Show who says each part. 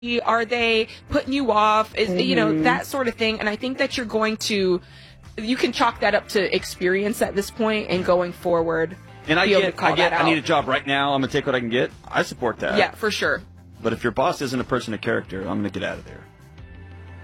Speaker 1: Are they putting you off? That sort of thing. And I think that you can chalk that up to experience at this point and going forward.
Speaker 2: And I need a job right now. I'm going to take what I can get. I support that.
Speaker 1: Yeah, for sure.
Speaker 2: But if your boss isn't a person of character, I'm going to get out of there.